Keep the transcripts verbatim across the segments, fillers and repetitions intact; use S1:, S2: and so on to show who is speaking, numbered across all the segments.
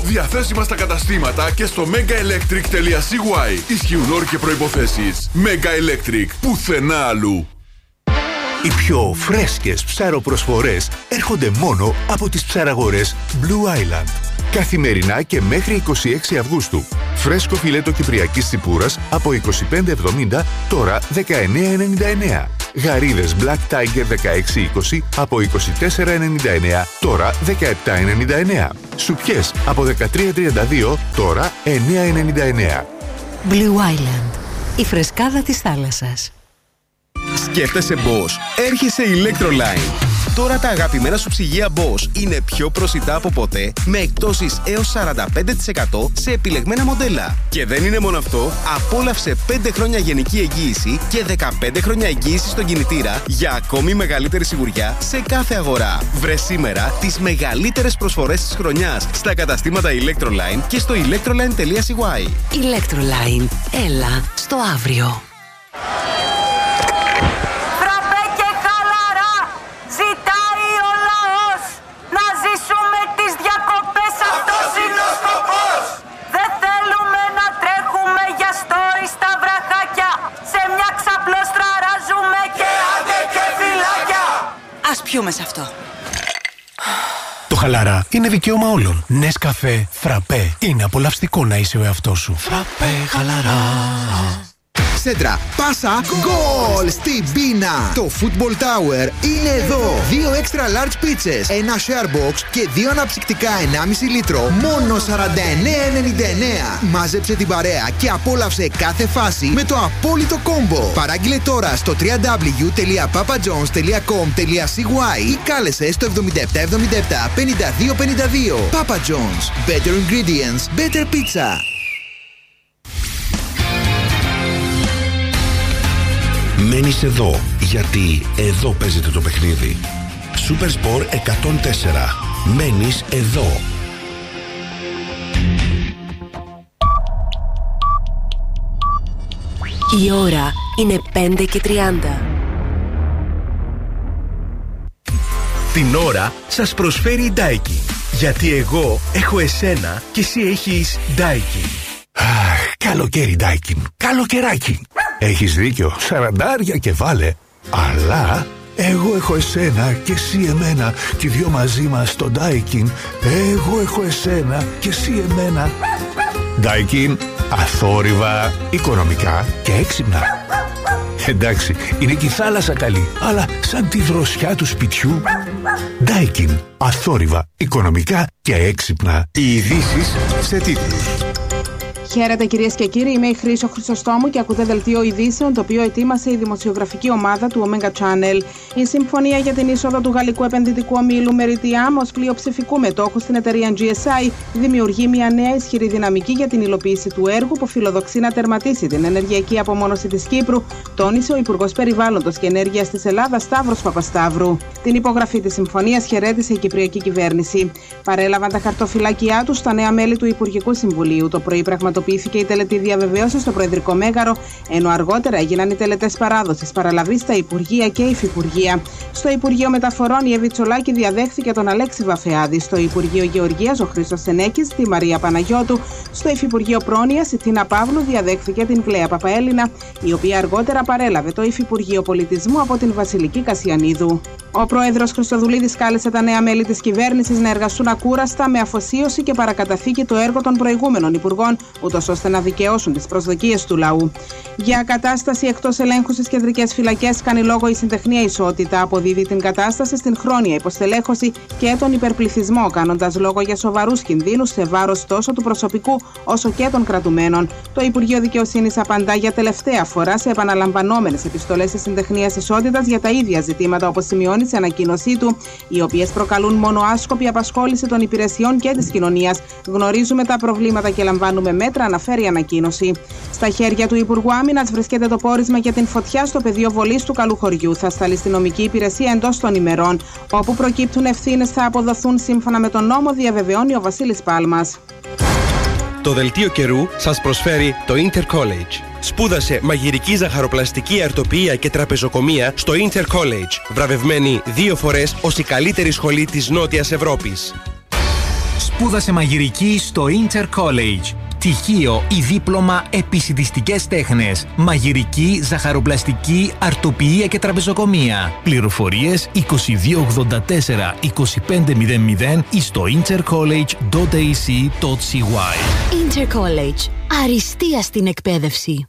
S1: Διαθέσιμα στα καταστήματα και στο megaelectric τελεία c y. Ισχύουν όροι και προϋποθέσεις. Mega Electric. Πουθενά αλλού.
S2: Οι πιο φρέσκες ψαροπροσφορές έρχονται μόνο από τις ψαραγορές Blue Island. Καθημερινά και μέχρι είκοσι έξι Αυγούστου. Φρέσκο φιλέτο κυπριακής τσιπούρας από είκοσι πέντε εβδομήντα, τώρα δεκαεννέα ενενήντα εννέα. Γαρίδες Black Tiger δεκαέξι είκοσι από είκοσι τέσσερα ενενήντα εννέα, τώρα δεκαεπτά ενενήντα εννέα. Σουπιές από δεκατρία τριάντα δύο, τώρα εννέα ενενήντα εννέα.
S3: Blue Island. Η φρεσκάδα της θάλασσας.
S4: Σκέφτεσαι Bosch, έρχεσαι Electroline. Τώρα τα αγαπημένα σου ψυγεία Bosch είναι πιο προσιτά από ποτέ, με εκπτώσεις έως σαράντα πέντε τοις εκατό σε επιλεγμένα μοντέλα. Και δεν είναι μόνο αυτό, απόλαυσε πέντε χρόνια γενική εγγύηση και δεκαπέντε χρόνια εγγύηση στον κινητήρα για ακόμη μεγαλύτερη σιγουριά σε κάθε αγορά. Βρε σήμερα τις μεγαλύτερες προσφορές της χρονιάς στα καταστήματα Electroline και στο electroline τελεία c y.
S3: Electroline. Έλα στο αύριο.
S5: Ας πιούμε σε αυτό.
S6: Το χαλαρά είναι δικαίωμα όλων. Νεσκαφέ, φραπέ. Είναι απολαυστικό να είσαι ο εαυτός σου. Φραπέ, χαλαρά.
S7: Σέντρα, πάσα, γκολ στην πίνα. Το Football Tower είναι εδώ. Δύο extra large pizzas, ένα share box και δύο αναψυκτικά ενάμιση λίτρο. Μόνο σαράντα εννέα ενενήντα εννέα. Μάζεψε την παρέα και απόλαυσε κάθε φάση με το απόλυτο κόμπο. Παράγγειλε τώρα στο double-u double-u double-u τελεία papa john's τελεία com τελεία c y ή κάλεσε στο εβδομήντα επτά εβδομήντα επτά πενήντα δύο πενήντα δύο. Papa John's. Better ingredients, better pizza.
S8: Μένεις εδώ, γιατί εδώ παίζεται το παιχνίδι. Supersport εκατόν τέσσερα. Μένεις εδώ.
S3: Η ώρα είναι πέντε και τριάντα.
S9: Την ώρα σας προσφέρει η Daikin. Γιατί εγώ έχω εσένα και εσύ έχεις Daikin.
S2: Αχ, καλοκαίρι Daikin. Καλοκαιράκι. Έχεις δίκιο, σαραντάρια και βάλε. Αλλά εγώ έχω εσένα και εσύ εμένα. Και οι δυο μαζί μας στο Daikin. Εγώ έχω εσένα και εσύ εμένα. Daikin, αθόρυβα, οικονομικά και έξυπνα. Εντάξει, είναι και η θάλασσα καλή, αλλά σαν τη δροσιά του σπιτιού. Daikin, αθόρυβα, οικονομικά και έξυπνα.
S4: Οι ειδήσεις σε τίτλους.
S10: Χαίρετε κυρίες και κύριοι, είμαι η Χρύσο Χρυσοστόμου και ακούτε δελτίο ειδήσεων το οποίο ετοίμασε η δημοσιογραφική ομάδα του Omega Channel. Η συμφωνία για την είσοδο του γαλλικού επενδυτικού ομίλου Meridiam ως πλειοψηφικού μετόχου στην εταιρεία τζι ες άι δημιουργεί μια νέα ισχυρή δυναμική για την υλοποίηση του έργου που φιλοδοξεί να τερματίσει την ενεργειακή απομόνωση της Κύπρου, τόνισε ο Υπουργός Περιβάλλοντος και Ενέργειας της Ελλάδας Σταύρος Παπασταύρου. Την υπογραφή της συμφωνίας χαιρέτησε η κυπριακή κυβέρνηση. Παρέλαβαν τα χαρτοφυλάκια τους στα νέα μέλη του Υπουργικού Συμβουλίου. Το πρωί πραγματοποιήθηκε η τελετή διαβεβαίωση στο Προεδρικό Μέγαρο, ενώ αργότερα έγιναν οι τελετές παράδοσης παραλαβή στα Υπουργεία και Υφυπουργεία. Στο Υπουργείο Μεταφορών η Εύη Τσολάκη διαδέχθηκε τον Αλέξη Βαφεάδη. Στο Υπουργείο Γεωργίας ο Χρήστος Σενέκης τη Μαρία Παναγιώτου. Στο Υφυπουργείο Πρόνοιας η Τίνα Παύλου διαδέχθηκε την Κλέα Παπαέλληνα, η οποία αργότερα παρέλαβε το Υφυπουργείο Πολιτισμού από την Βασιλική Κασιανίδου. Ο Πρόεδρος Χριστοδουλίδης κάλεσε τα νέα μέλη της κυβέρνησης να εργαστούν ακούραστα, με αφοσίωση και παρακαταθήκη το έργο των προηγούμενων υπουργών, ούτως ώστε να δικαιώσουν τις προσδοκίες του λαού. Για κατάσταση εκτός ελέγχου στις κεντρικές φυλακές κάνει λόγο η συντεχνία ισότητα. Αποδίδει την κατάσταση στην χρόνια υποστελέχωση και τον υπερπληθυσμό, κάνοντας λόγο για σοβαρούς κινδύνους σε βάρος τόσο του προσωπικού όσο και των κρατουμένων. Το Υπουργείο Δικαιοσύνης απαντά για τελευταία φορά σε επαναλαμβανόμενες επιστολές της συντεχνίας ισότητας για τα ίδια ζητήματα, όπως σημειώνει σε ανακοίνωσή του, οι οποίες προκαλούν μόνο άσκοπη απασχόληση των υπηρεσιών και της κοινωνίας. Γνωρίζουμε τα προβλήματα και λαμβάνουμε μέτρα, αναφέρει η ανακοίνωση. Στα χέρια του Υπουργού Άμυνας βρίσκεται το πόρισμα για την φωτιά στο πεδίο βολής του Καλουχωριού. Θα σταλεί στην νομική υπηρεσία εντός των ημερών. Όπου προκύπτουν ευθύνες θα αποδοθούν σύμφωνα με τον νόμο, διαβεβαιώνει ο Βασίλης Πάλμας.
S9: Το δελτίο καιρού σας προσφέρει το Intercollege. Σπούδασε μαγειρική ζαχαροπλαστική αρτοποιία και τραπεζοκομεία στο Intercollege. Βραβευμένη δύο φορές ως η καλύτερη σχολή της Νότιας Ευρώπης.
S11: Σπούδασε μαγειρική στο Inter College. Πτυχίο ή δίπλωμα επισιτιστικές τέχνες, μαγειρική, ζαχαροπλαστική, αρτοποιία και τραπεζοκομεία. Πληροφορίες είκοσι δύο ογδόντα τέσσερα είκοσι πέντε μηδέν μηδέν ή στο intercollege τελεία έι σι τελεία σι γουάι.
S12: Intercollege. Αριστεία στην εκπαίδευση.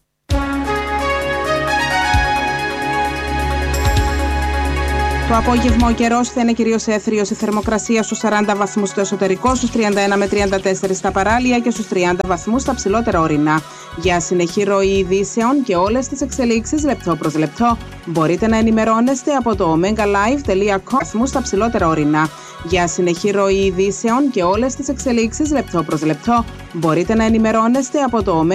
S10: Το απόγευμα ο καιρός θα είναι κυρίως έθριος, η θερμοκρασία στους σαράντα βαθμούς στο εσωτερικό, στους τριάντα ένα με τριάντα τέσσερα στα παράλια και στους τριάντα βαθμούς στα ψηλότερα ορεινά. Για συνεχή ροή ειδήσεων και όλες τις εξελίξεις λεπτό προς λεπτό μπορείτε να ενημερώνεστε από το omega live τελεία com στα ψηλότερα ορεινά. Για συνεχή ροή ειδήσεων και όλες τις εξελίξεις λεπτό προς λεπτό μπορείτε να ενημερώνεστε από το